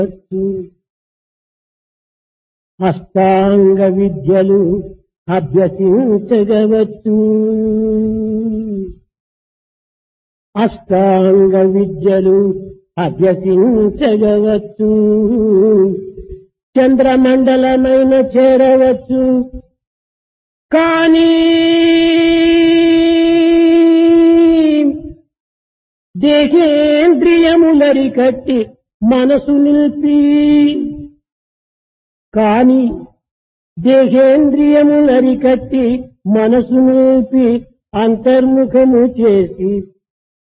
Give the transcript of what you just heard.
అష్టాంగ విద్యలు అభ్యసించగవచ్చు. అష్టాంగ విద్యలు అభ్యసించగవచ్చు. చంద్రమండలమైన చేరవచ్చు. కానీ దేహేంద్రియములరికట్టి మనసు నిలిపి దేహేంద్రియములరికట్టి మనసు నిలిపి అంతర్ముఖము చేసి